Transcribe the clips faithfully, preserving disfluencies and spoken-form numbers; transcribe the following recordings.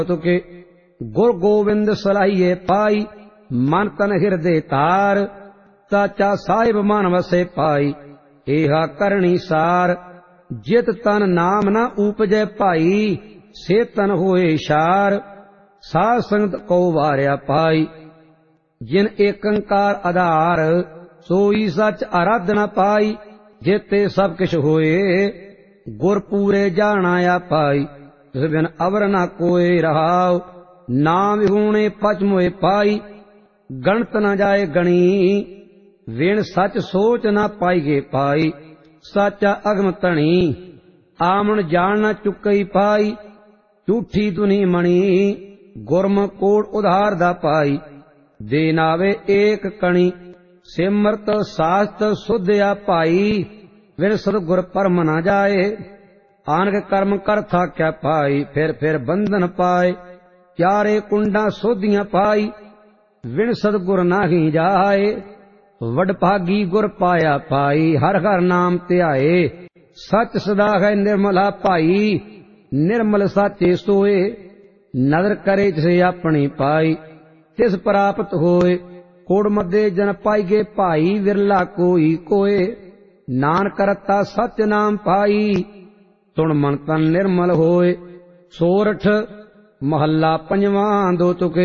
तुके गुर गोविंद सलाहिए पाई, मन तन हृदय तार, साचा साहिब मन वसे पाई, एहा करणी सार। जित तन नाम न उपजै भाई, से तन होए शार, साध संगत को वारिया पाई। जिन एकंकार आधार, सोई सच आराधना पाई, जेते सब किश होए, गुर पूरे जाना पाई। तिस बिन अवर न कोई रहाव, नाम विहूणे पच मोए पाई। गणत न जाए गणी, विण सच सोच न पाईगे पाई। साचा अगम तणी, आमन जान न चुकई पाई। झूठी दुनी मणी, गुरम कोट उधार दा पाई। दे नावे एक कणी, सिमरत सास्त सुधया पाई। विन सतगुर परम न जाए, आनक कर्म कर थाक्या पाई। फिर फिर बंधन पाए, चारे कुंडा सोधियां पाई। विन सतगुर नाही जाए, वडभागी गुर पाया पाई। हर हर नाम ध्याए, सच सदा है निर्मला पाई। निर्मल साचे सोए, नदर करे जिसे अपनी पाई। तिस प्राप्त होए, कोड़ मध्य जन पाईगे भाई। विरला कोई कोय, नानक रता सच नाम पाई। सुन मन तन निर्मल होए। सोरठ महला पंजवां दो तुके।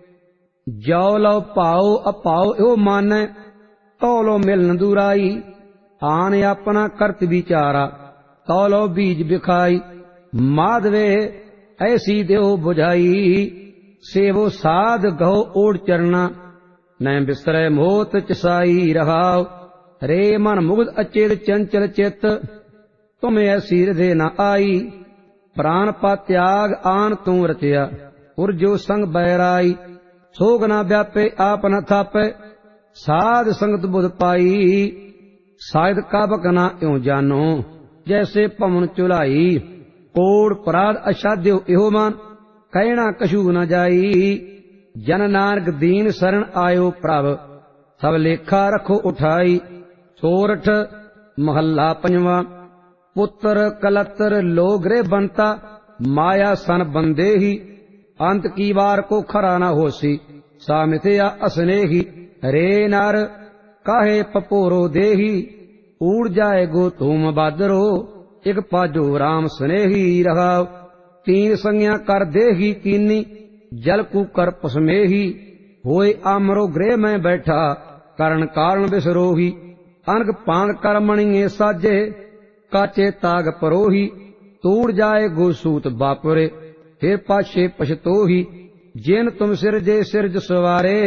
जो लो पाओ अपाओ यो मानै, तौलो मिलन दुराई। आन अपना करत विचारा, तौलो बीज बिखाई। माधवे ऐसी देव बुझाई, सेवो साध गहो ओढ़ चरना। न बिसरै मोत चसाई रहाव, रे मन मुग्ध अचेत चंचल चित। तुम ऐसी हृदय न आई, प्राण पा त्याग आन तू रचया। उर्जो संग बैराई, सोग न व्यापे आप न थापे। साध संगत बुध पाई, साध काबक न इਉ जानो। जैसे पवन चुलाई, कोड़ पराध असाध्यो इहो मान। कहना कछु न जाई, जन नानक दीन शरण आयो प्रभ। सब लेखा रखो उठाई। सोरठ महला पंजवा। पुत्र कलत्र लोग रे बनता, माया सन बंदे ही। अंत की बार को खरा न होसी, सा मिथया असनेही। रे नर काहे पपोरो देही, उड़ जाए गो तुम बादरो। एक पाजो राम स्नेही रहाव, तीन संज्ञा कर देही कीनी। जल कुकर पसमेही, होए आमरो गृह में बैठा। करण कारण बिसरोही, अनग पांग कर मणिये साजे। काचे ताग परोही, तूड़ जाए गोसूत बापुरे। फिर पाछे पछतोही, जिन तुम सिरजे सिरज सवारे।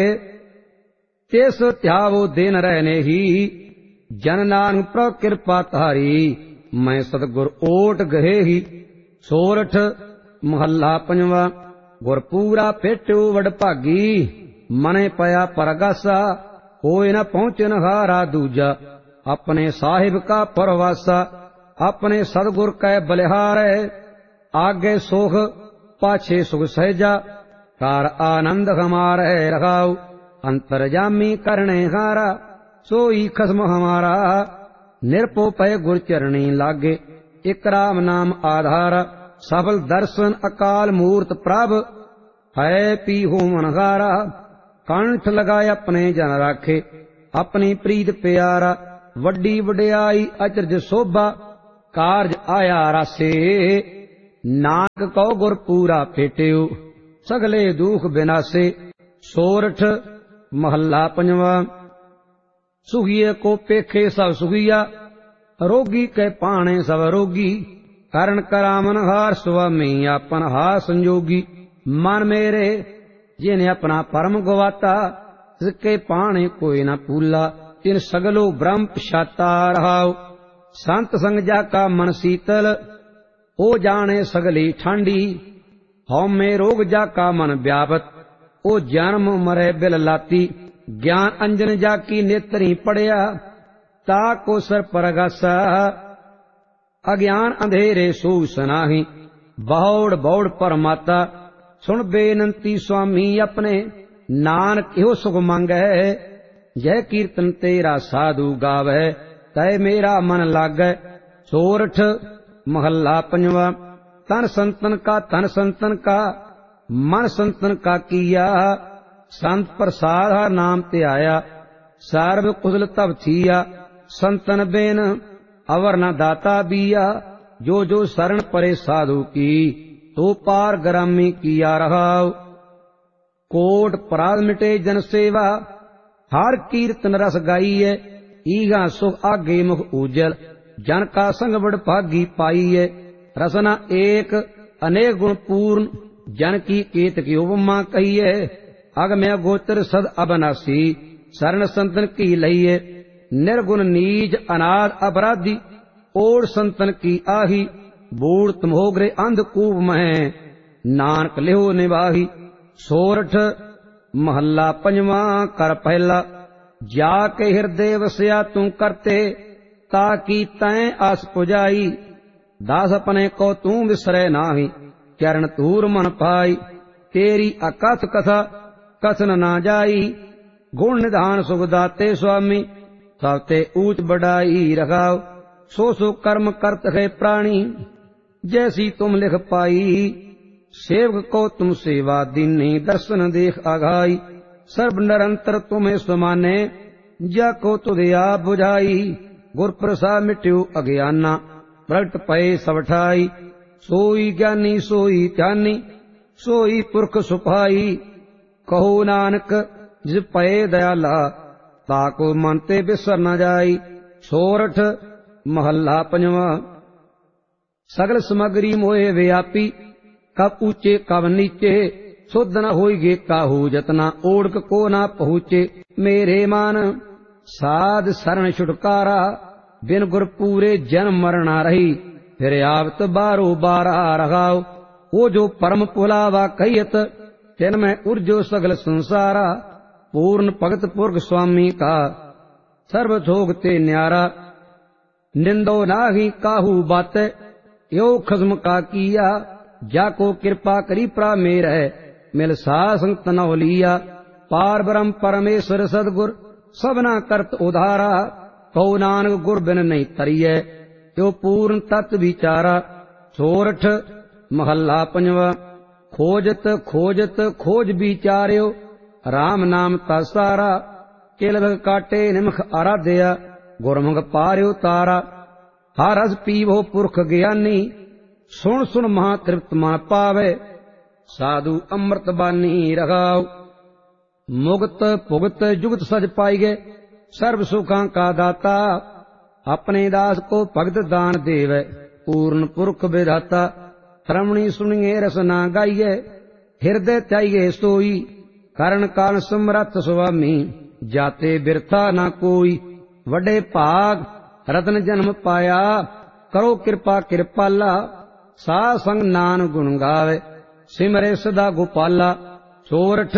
तिस त्यावो दिन रहने ही, जन नानक प्रभ कृपा तारी। मैं सतगुर ओट गहे ही। सोरठ महला पंजवा। गुर पूरा फेट्यो वडभागी, मने पया परगासा। होए न पहुंचन हारा दूजा, अपने साहिब का परवासा। अपने सतगुर कै बलिहारै, आगे सुख पाछे सुख सहजा। कार आनंद हमारे रखाओ, अंतरजामी करने हारा। सोई खसम हमारा, निरपो पय गुर चरणी लागे। इक राम नाम आधारा, सफल दर्शन अकाल मूर्त प्रभ। है पी हो मनहारा, कंठ लगाए अपने जन राखे। अपनी प्रीत प्यारा, वड्डी वड्याई अचरज शोभा। कारज आया रासे, नानक कौ गुर पूरा फेट्यो। सगले दुख बिनासे। सोरठ महला पंजवा। सुखिए को पेखे सब सुखिया, रोगी के पाणे सब रोगी। करण करामन हार स्वामी, आपन हार संजोगी। मन मेरे जिन्हें अपना परम गवाता, जिसके पाणे कोई न पूला। तिन सगलो ब्रह्म पछाता रहाओ। संत संग जाका मन शीतल, ओ जाने सगली ठांडी। हौमे रोग जाका मन व्यापत, ओ जन्म मरे बिल लाती। ज्ञान अंजन जाकी नेत्री पड़िया, ताको सर परगासा। अज्ञान अंधेरे सो सनाही, बौड़ बौड़ परमाता। सुन बेनंती स्वामी अपने, नानक इहो सुख मांगै। जय कीर्तन तेरा साधु गावै, तय मेरा मन लागै। सोरठ महला पंजवा। तन संतन का तन संतन का, मन संतन का किया, संत प्रसाद हर नाम ते आया, सर्व कुशल तब थिया, संतन बेन अवर न दाता बिया, जो जो शरण परे साधु की, तो पार ग्रामी किया रहाव। कोट पराध मिटे जन सेवा, हर कीर्तन रस गाइए, ईगा सुख आगे मुख उजल, जन का संग बड़ भागी पाइए। रसना एक अनेक गुण पूर्ण, जन की केत की उपमा कहिए, अगम्य गोचर सद अबनासी, शरण संतन की लइए। निर्गुण नीच अनाद अपराधी, ओढ़ संतन की आही, बूढ़ तमोगरे अंधकूप मह, नानक लेहो निवाही। सोरठ महला पंजवा कर पहला, जाके हृदय वसया तू करते, ताकि तैं आस पुजाई, दास अपने को तू विसरे नाही, चरण तूर मन पाई। तेरी अकथ कथा कथन ना जाई, गुण निधान सुख दाते स्वामी, सबते ऊंच बढ़ाई रखाओ। सो सो कर्म करत है प्राणी, जैसी तुम लिख पाई, सेवक को तुम सेवा दीनी, दर्शन देख आघाई। सर्व निरंतर तुम्हें समाने, जाको तुझे आप बुझाई। गुर प्रसाद मिट्यू अज्ञाना, प्रगट पए सब ठाई। सोई ज्ञानी सोई ध्यानी, सोई पुरख सुपाई। कहो नानक जिस पए दयाला, ताको मन ते बिसर न जाई। सोरठ महला पंजवा। सगल समग्री मोहे व्यापी, कब ऊंचे कब नीचे, शुद्ध न होइगे काहू जतना, ओढ़क को ना पहुँचे। मेरे मान साध शरण छुटकारा, बिन गुर पूरे जन्म मरना रही, फिर आवत बारो बारा रगाओ। वो जो परम पुलावा कहियत, तिन में उर्जो सगल संसारा, पूर्ण भगत पुरख स्वामी का, सर्व थोग ते न्यारा। निंदो नाही काहू बात, यो खस्म का किया, जाको कृपा करी प्रा मेर है, मिल सा संत नव लिया। पार ब्रह्म परमेश्वर सदगुर, सबना करत उधारा, कहो नानक गुर बिन नहीं तरिय, यो पूर्ण तत्व विचारा। सोरठ महला पंजवा। खोजत खोजत खोज विचार्यो, राम नाम ता सारा, किलभ काटे निमख आराध्या, गुरमुख पार्यो तारा। हर रस पीवो पुरख ज्ञानी, सुन सुन महा तृप्त मन पावे, साधु अमृत बानी रगाओ। मुगत भुगत जुगत सज पाइगे, सर्व सुखां का दाता, अपने दास को भगत दान देवे, पूर्ण पुरख विधाता। श्रवणी सुनिए रसना गाइए, हृदय त्याइए सोई, करण काल समरथ स्वामी, जाते बिरथा ना कोई। वडे भाग रतन जन्म पाया, करो कृपा कृपाला, सा संग नान गुण गावे, सिमरे सदा गोपाला। सोरठ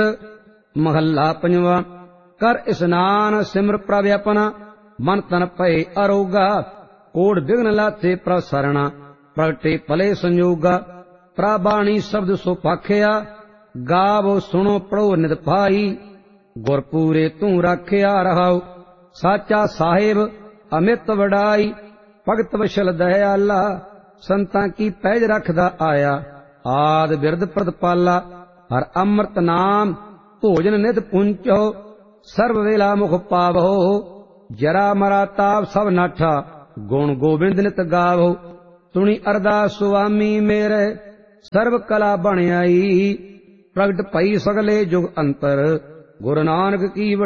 महला पंजवा। कर स्नान सिमर प्रभ अपना, मन तन पए अरोगा, कोड विघ्न लाथे प्रसरणा, प्रगटे पले संयोगा। प्राबाणी शब्द सो पाखिया, गावो सुनो पढ़ो नित भाई, गुरपूरे तू राखिया रहाओ। साचा साहिब अमित वडाई, भगत वशल दयाला, संतां की पैज रखदा आया, आद बिरद प्रदपाला। हर अमृत नाम भोजन नित पुंचो, सर्व वेला मुख पावो, जरा मरा ताप सब नाठा, गुण गोबिंद नित गावो। सुनी अरदास सुआमी मेरे, सर्व कला बण आई, प्रगट पई सगले जुग अंतर, गुरु नानक की